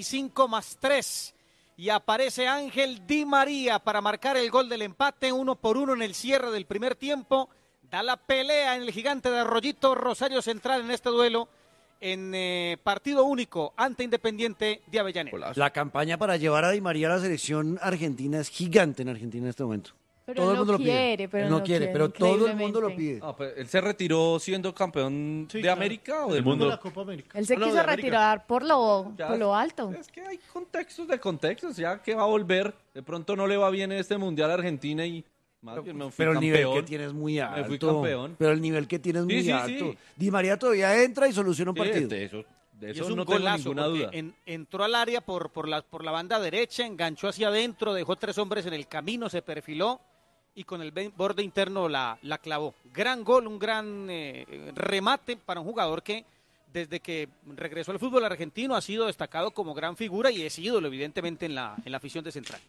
45+3. Y aparece Ángel Di María para marcar el gol del empate, 1-1 en el cierre del primer tiempo. Da la pelea en el Gigante de Arroyito, Rosario Central en este duelo, en partido único ante Independiente de Avellaneda. La campaña para llevar a Di María a la selección argentina es gigante en Argentina en este momento. Pero todo el mundo no quiere, lo pide. No quiere, pero todo el mundo lo pide. Pues, ¿él se retiró siendo campeón de América o del mundo? De la Copa América. Él se quiso retirar por lo alto. Es que hay contextos, ya que va a volver. De pronto no le va bien en este Mundial a Argentina y más bien me fui pero el campeón. nivel que tiene es muy alto. Me fui campeón. Pero el nivel que tiene es muy alto. Sí. Di María todavía entra y soluciona un partido. De eso es un no golazo, tengo ninguna duda. Entró al área por la banda derecha, enganchó hacia adentro, dejó 3 hombres en el camino, se perfiló y con el borde interno la clavó. Gran gol, un gran remate para un jugador que desde que regresó al fútbol argentino ha sido destacado como gran figura y es ídolo evidentemente en la afición de Central.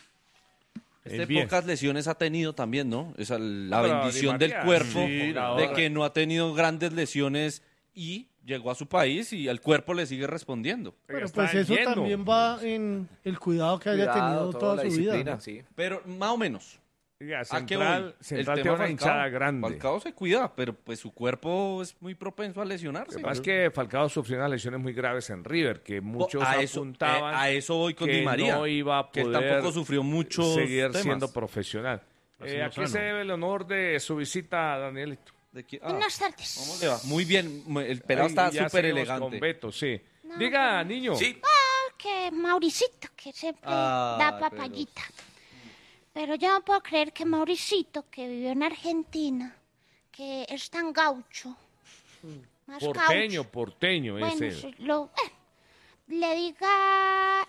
Pocas lesiones ha tenido también, ¿no? La bendición del cuerpo de que no ha tenido grandes lesiones y llegó a su país y el cuerpo le sigue respondiendo. Pero pues eso también va en el cuidado que haya tenido toda su vida, ¿no? Sí. Pero más o menos. Central tiene una hinchada grande. Falcao se cuida, pero pues su cuerpo es muy propenso a lesionarse. Lo que pasa es que Falcao sufrió unas lesiones muy graves en River, que muchos apuntaban a eso voy con Di María, no iba a poder que tampoco sufrió muchos seguir temas. siendo profesional. ¿A qué se debe el honor de su visita, Danielito? Buenas tardes. ¿Cómo le va? Muy bien, el pelado está súper elegante. Con Beto, sí. No, Diga, niño. Sí. Que Mauricito, que siempre da papayita. Pero yo no puedo creer que Mauricito, que vivió en Argentina, que es tan gaucho, más porteño bueno, es él. Le diga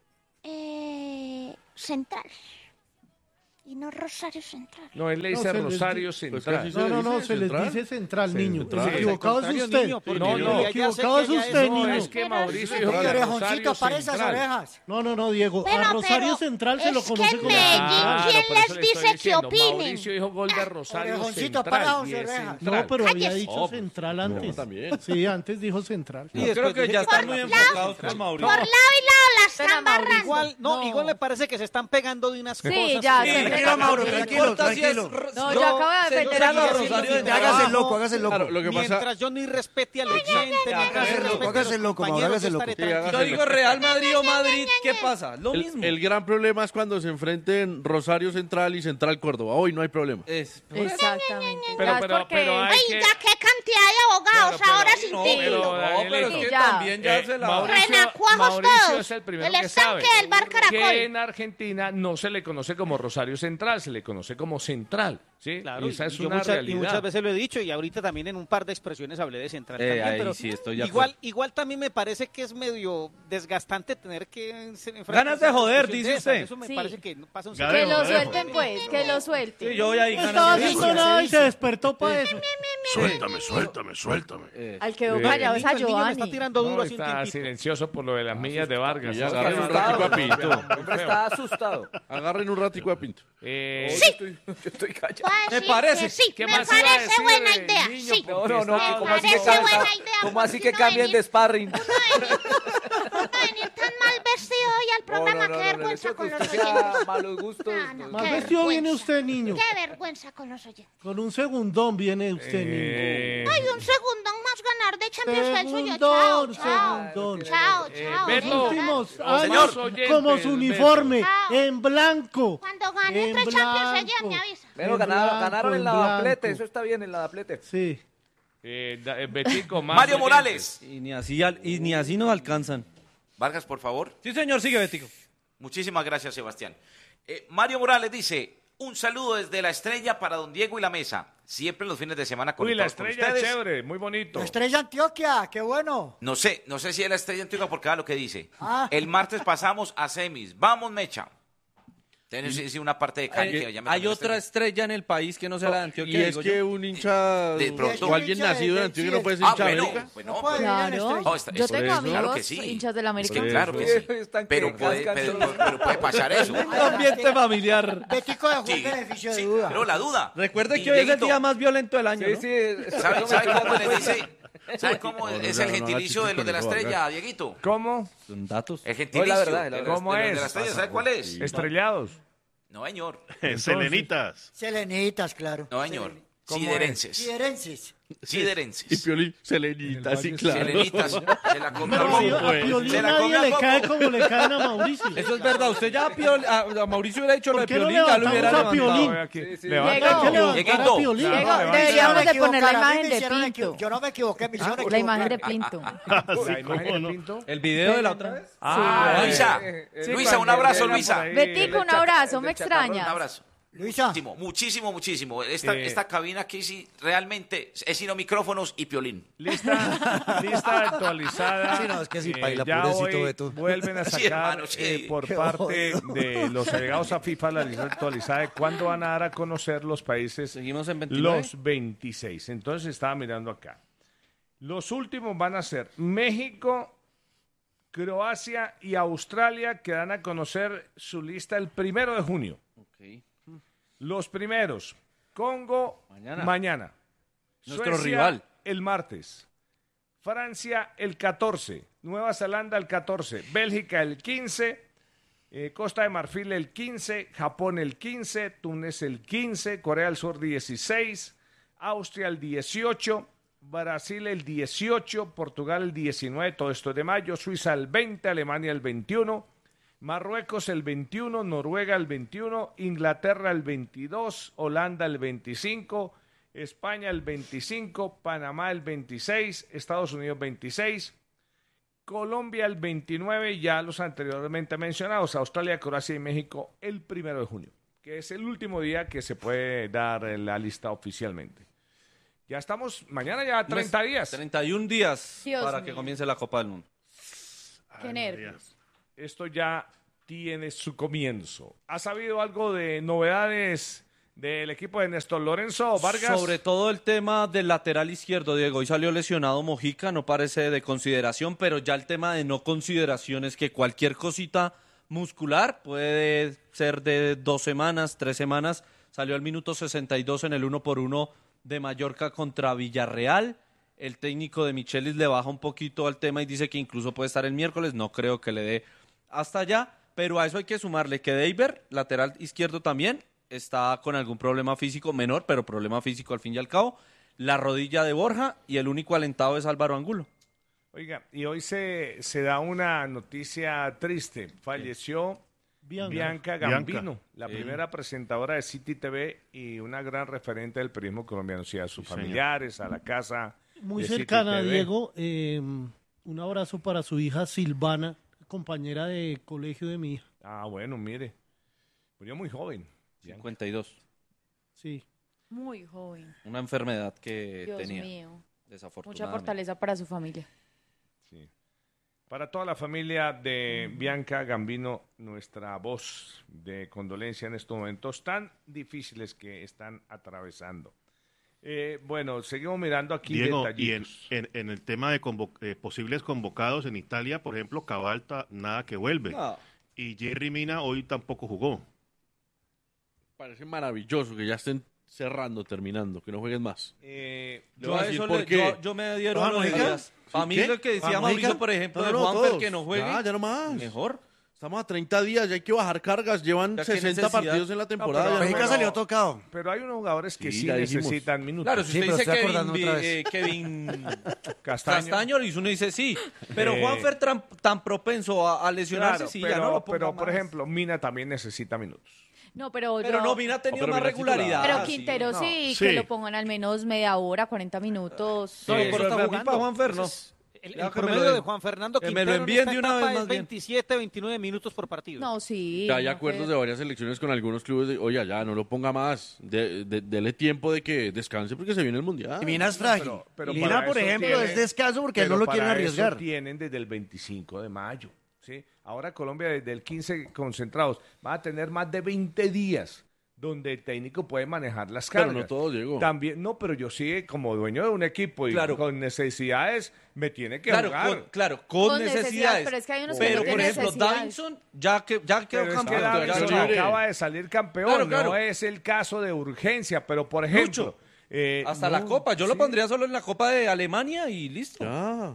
Central. Y no Rosario Central. No, él le dice Rosario Central. No, se les dice Central, niño. Central. Equivocado es usted. Equivocado es usted, niño. Es que Mauricio dijo Orejoncito, para esas orejas. No, Diego. Pero, a Rosario Central se lo conoce como Medellín, ¿quién les dice que opinen? Mauricio dijo gol de Rosario Orejoncito, para Central. esas orejas. No, pero había dicho Central antes. No, también. Sí, antes dijo Central. Yo creo que ya están muy enfocados con Mauricio. Por lado y lado la están barrando. Igual me parece que se están pegando de unas cosas. Sí, ya. Tranquilo, Mauro, tranquilo. No, yo acabo de defender a Rosario. Hágase el loco. Claro, lo que pasa... Mientras yo ni respete al oyente, hágase el loco, Mauro, hágase el loco. Yo digo Real Madrid o Madrid, ¿qué pasa? Lo mismo. El gran problema es cuando se enfrenten Rosario Central y Central Córdoba. Hoy no hay problema. Exactamente. Pero hay que... Oiga, qué cantidad de abogados ahora sin título. Pero es que también ya se la... Mauricio es el primero que sabe estanque del Bar Caracol. que en Argentina no se le conoce como Rosario Central, se le conoce como Central, ¿sí? Claro, esa es y una realidad. Y muchas veces lo he dicho y ahorita también en un par de expresiones hablé de Central también, pero sí, estoy de igual también me parece que es medio desgastante tener que ganas de joder, dice usted. Eso me parece que pasa un Que lo suelten pues, que lo suelten. Sí, yo voy ahí no estaba haciendo nada y se despertó para eso. Suéltame. Al que callado es a Giovanni. Está tirando duro así está silencioso por lo de las millas de Vargas. Ya agarren un ratico a Pinto. Está asustado. Agarren un ratico a Pinto. Sí. Yo estoy callado. Me parece. Sí, ¿Qué me más iba a parece decir buena del idea. niño? Sí. No, ¿cómo así parece buena idea, ¿Cómo así que porque cambien uno de sparring? No venir tan mal vestido hoy al programa, qué vergüenza con los oyentes. Malos gustos. Más vestido viene usted, niño. Qué vergüenza con los oyentes. Con un segundón viene usted, niño. Hay un segundón más ganar de Champions que el suyo. Segundón. Chao. Beto, Últimos señor, años como su uniforme, en blanco. Cuando gane entre Champions ella me avisa. Pero ganaron el lavaplete, eso está bien, el lavaplete. Sí. Betico, más Mario oyentes. Morales. Y ni así nos alcanzan. Vargas, por favor. Sí, señor, sigue, Betico. Muchísimas gracias, Sebastián. Mario Morales dice, un saludo desde La Estrella para don Diego y la mesa. Siempre los fines de semana Uy, La conectados con Estrella, ustedes. chévere, muy bonito. La Estrella Antioquia, qué bueno. No sé si es La Estrella Antigua porque vea lo que dice. Ah. El martes pasamos a semis. Vamos, Mecha. Tienes una parte de Cali que ya me Hay cambió la otra estrella en el país que no sea la de Antioquia. Y es digo que yo. un hincha De pronto. o alguien nacido en Antioquia no puede ser hincha de América. Bueno, No puede ir a la Claro, Estrella. yo tengo amigos claro que sí. hinchas de la América. Es que claro que sí. Están Pero que puede cascan pasar eso. Un ambiente familiar. Betico dejó Sí, el beneficio de sí, duda. pero la duda. Recuerde Y que hoy es el Dieguito, día más violento del año, ¿no? ¿Sabe cómo es el gentilicio de los de La Estrella, Dieguito? ¿Cómo? Son datos. El gentilicio la verdad. ¿Cómo de es? los de La Estrella, ¿sabe cuál es? Estrellados. No, señor. Selenitas. Selenitas, claro. No, señor. ¿Cómo Siderenses. Siderenses. Siderenses. Y Piolín, Selenita, sí, claro. Selenitas. Se la comió Pero al a bobo. Piolín Se la nadie comió al le bobo. cae como le caen a Mauricio. Eso es verdad. Usted ya a Mauricio hubiera dicho lo de ¿Por qué no Piolín, ya lo hubiera levantamos a levantado. Piolín? Aquí. Diego. Levanta. Hay que levantar a Dieguito. Piolín. Diego, Levanta. deberíamos de poner la A mí me imagen de hicieron Pinto. Yo no me equivoqué, me hicieron La equivocar. imagen de Pinto. La imagen de Pinto. ¿El video de la otra vez? Luisa. Luisa, un abrazo, Luisa. Betico, un abrazo, me extrañas. Un abrazo. Luisa. Muchísimo. Esta cabina aquí sí realmente es sino micrófonos y Piolín. Lista actualizada. Sí, no, es que sí, paila, ya pobrecito hoy Beto. vuelven a Sí, sacar hermano, sí. por Qué parte jodido. de los delegados a FIFA la lista actualizada de cuándo van a dar a conocer los países. Seguimos en 29. Los 26. Entonces estaba mirando acá. Los últimos van a ser México, Croacia y Australia, que dan a conocer su lista el 1 de junio. Ok. Los primeros, Congo, mañana. Nuestro Suecia, rival. el martes. Francia, el 14. Nueva Zelanda, el 14. Bélgica, el 15. Costa de Marfil el 15, Japón el 15, Túnez el 15, Corea del Sur 16, Austria el 18, Brasil el 18, Portugal el 19, todo esto es de mayo, Suiza el 20, Alemania el 21, Marruecos el 21, Noruega el 21, Inglaterra el 22, Holanda el 25, España el 25, Panamá el 26, Estados Unidos 26, Colombia el 29, ya los anteriormente mencionados, Australia, Croacia y México el 1 de junio, que es el último día que se puede dar la lista oficialmente. Ya estamos, mañana ya 30 días. 31 días Dios para mío. que comience la Copa del Mundo. Qué nervios. Esto ya tiene su comienzo. ¿Has sabido algo de novedades del equipo de Néstor Lorenzo Vargas? Sobre todo el tema del lateral izquierdo, Diego. Hoy salió lesionado Mojica, no parece de consideración, pero ya el tema de no consideración es que cualquier cosita muscular puede ser de 2 semanas, 3 semanas. Salió al minuto 62 en el 1-1 de Mallorca contra Villarreal. El técnico de Michelis le baja un poquito al tema y dice que incluso puede estar el miércoles. No creo que le dé hasta allá, pero a eso hay que sumarle que Deiber, lateral izquierdo también, está con algún problema físico menor, pero problema físico al fin y al cabo. La rodilla de Borja y el único alentado es Álvaro Angulo. Oiga, y hoy se da una noticia triste. Falleció Bianca Gambino, la primera presentadora de City TV y una gran referente del periodismo colombiano. O sea, a sus familiares, a la casa. Muy de cercana, City TV. Diego. Un abrazo para su hija Silvana, compañera de colegio de mi hija. Ah, bueno, mire. Murió muy joven. 52. Sí. Muy joven. Una enfermedad que Dios tenía. mío. Desafortunadamente. Mucha fortaleza para su familia. Sí. Para toda la familia de Bianca Gambino, nuestra voz de condolencia en estos momentos tan difíciles que están atravesando. Bueno, seguimos mirando aquí Diego, detallitos. y en el tema de posibles convocados en Italia, por ejemplo, Cabalta, nada que vuelve. No. Y Jerry Mina hoy tampoco jugó. Parece maravilloso que ya estén cerrando, terminando, que no jueguen más. Yo a eso yo me dieron unos días. Para mí lo que decía Mauricio, por ejemplo, de Juanfer, que no juegue. Ya no más. Mejor. Estamos a 30 días, ya hay que bajar cargas. Llevan 60 partidos en la temporada. Mojica salió tocado. Pero hay unos jugadores que sí ya dijimos. necesitan minutos. Claro, si usted dice Kevin Castaño, uno dice sí. Pero Juanfer tan propenso a lesionarse, claro, sí, pero, ya no lo ponga pero por más. ejemplo, Mina también necesita minutos. No, pero no, Mina ha tenido más Mina regularidad. Pero Quintero sí. que lo pongan al menos media hora, 40 minutos. No, Sí, pero está jugando para Juanfer, ¿no? El Ya que me promedio lo- de Juan Fernando que me Quintero lo envíen en de esta una etapa vez es más bien. 27, 29 minutos por partido. No, sí. Ya hay no, acuerdos pues. de varias selecciones con algunos clubes de, oye, ya no lo ponga más, dele tiempo de que descanse porque se viene el Mundial. Y Mina es frágil. pero Y Mina, para por eso ejemplo, tiene- es descanso porque Pero no lo para quieren eso arriesgar. tienen desde el 25 de mayo. ¿sí? Ahora Colombia desde el 15 concentrados va a tener más de 20 días donde el técnico puede manejar las Pero cargas. no todo, Diego. También, no, pero yo sí, como dueño de un equipo y Claro. con necesidades, me tiene que Claro, jugar. con necesidades. Pero es que hay unos que no Pero, por tienen ejemplo, necesidades. Davinson ya quedó Pero es que campeón. Davinson libre. acaba de salir campeón, Claro. no es el caso de urgencia, pero por ejemplo... Hasta la Copa, yo lo pondría solo en la Copa de Alemania y listo.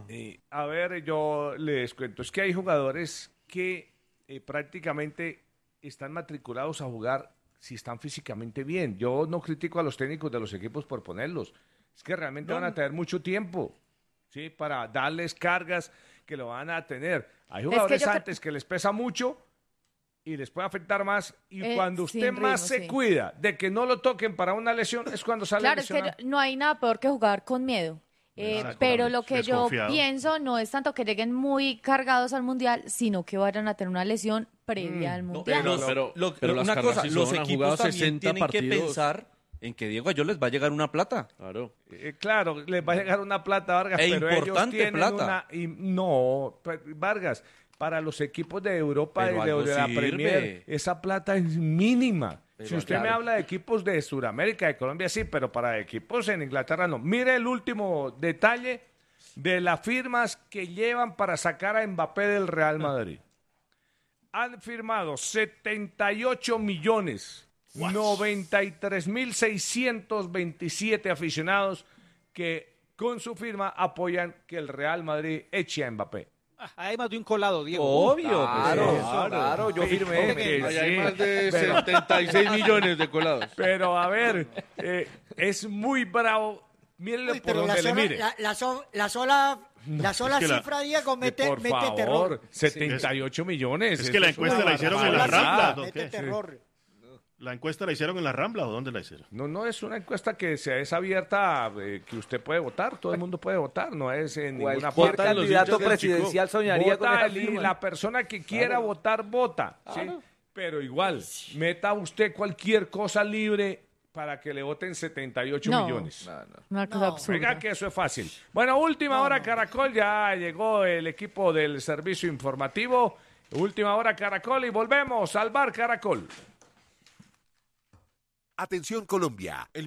A ver, yo les cuento, es que hay jugadores que prácticamente están matriculados a jugar si están físicamente bien. Yo no critico a los técnicos de los equipos por ponerlos. Es que realmente van a tener mucho tiempo, ¿sí? Para darles cargas que lo van a tener. Hay jugadores antes que les pesa mucho y les puede afectar más. Y cuando usted sin más ritmo, se sí. cuida de que no lo toquen para una lesión, es cuando sale Claro, es lesionado. que no hay nada peor que jugar con miedo. Pero lo que yo Desconfiado. pienso no es tanto que lleguen muy cargados al Mundial, sino que vayan a tener una lesión previa al Mundial. pero las una cargas cosa, sí los son, han equipos jugado también 60 tienen que partidos. pensar en que Diego a ellos les va a llegar una plata. Claro. Claro, les va a llegar una plata, Vargas, E pero ellos importante tienen plata. Vargas, para los equipos de Europa y Pero de algo la sirve. Premier, esa plata es mínima. Pero Si usted me claro. habla de equipos de Sudamérica, de Colombia, sí, pero para equipos en Inglaterra no. Mire el último detalle de las firmas que llevan para sacar a Mbappé del Real Madrid. Han firmado 78 millones, 93.627 aficionados que con su firma apoyan que el Real Madrid eche a Mbappé. Hay más de un colado, Diego. Obvio. Claro, yo firmé. Hay más de 76 millones de colados. Pero a ver, es muy bravo. Mírenle por donde le mire. La sola cifra, Diego, mete favor, terror. 78 millones. Es que la encuesta la hicieron en la Rambla. Mete terror. ¿La encuesta la hicieron en la Rambla o dónde la hicieron? No es una encuesta que es abierta, que usted puede votar, todo el mundo puede votar, no es en ninguna Cualquier parte. candidato presidencial soñaría con esa firma. La persona que quiera votar, vota. ¿sí? Pero igual, meta usted cualquier cosa libre para que le voten 78 millones. Una cosa absurda. Venga, que eso es fácil. Bueno, última hora Caracol, ya llegó el equipo del servicio informativo. Última hora Caracol y volvemos al Bar Caracol. Atención Colombia, el